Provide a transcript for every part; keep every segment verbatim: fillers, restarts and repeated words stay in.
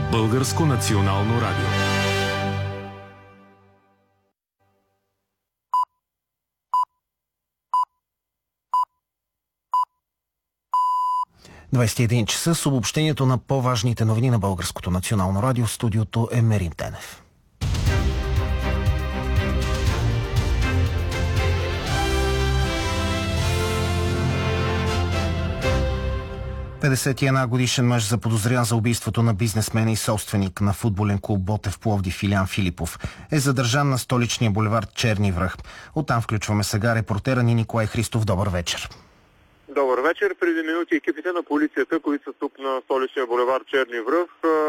Българско национално радио. двадесет и един часа с обобщението на по-важните новини на Българското национално радио. В студиото е Мерин Тенев. петдесет и една годишен мъж, заподозрян за убийството на бизнесмен и собственик на футболен клуб Ботев Пловдив Илиян Филипов, е задържан на столичния булевард Черни връх. Оттам включваме сега репортера ни Николай Христов. Добър вечер. Добър вечер. Преди минути екипите на полицията, които са тук на столичния булевард Черни връх,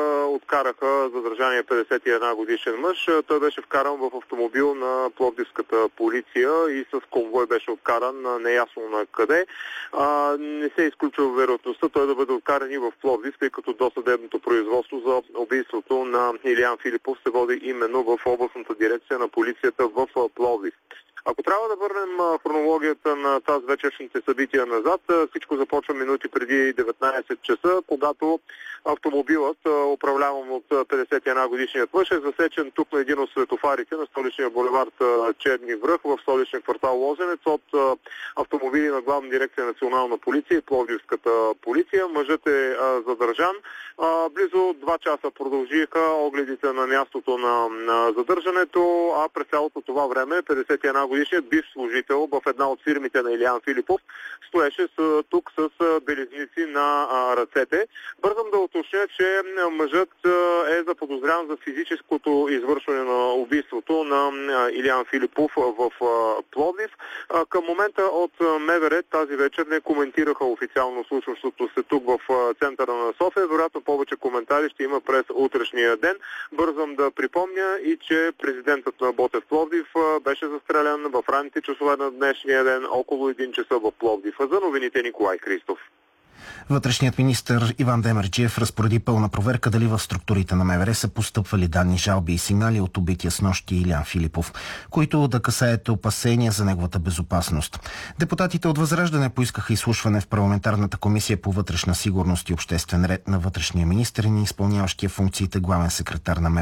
откараха задържания петдесет и една годишен мъж. Той беше вкаран в автомобил на пловдивската полиция и с конвой беше откаран неясно на къде. А, не се изключва вероятността той да бъде откаран и в Пловдив, тъй като досъдебното производство за убийството на Илиян Филипов се води именно в областната дирекция на полицията в Пловдив. Ако трябва да върнем хронологията на тази вечершните събития назад, всичко започва минути преди деветнадесет часа, когато автомобилът, управляван от петдесет и една годишният мъж, е засечен тук на един от светофарите на столичния булевард Черни връх в столичния квартал Лозенец от автомобили на Главна дирекция национална полиция и Пловдивската полиция. Мъжът е задържан. Близо два часа продължиха огледите на мястото на, на задържането, а през цялото това време петдесет и една годишният бивш служител в една от фирмите на Илиян Филипов стоеше с, тук с белезници на а, ръцете. Бързам да уточня, че мъжът е заподозрян за физическото извършване на убийството на Илиян Филипов в а, Пловдив. А, към момента от МВР тази вечер не коментираха официално случващото се тук в а, центъра на София. Вероятно повече коментари ще има през утрешния ден. Бързам да припомня и, че президентът на Ботев Пловдив а, беше застрелян в ранните часове на днешния ден около един часа в Пловдив. За новините Николай Христов. Вътрешният министър Иван Демерджиев разпореди пълна проверка дали в структурите на МВР са постъпвали данни, жалби и сигнали от убития снощи Илиян Филипов, които да касаят опасения за неговата безопасност. Депутатите от Възраждане поискаха изслушване в парламентарната комисия по вътрешна сигурност и обществен ред на вътрешния министър и изпълняващия функциите главен секретар на МВР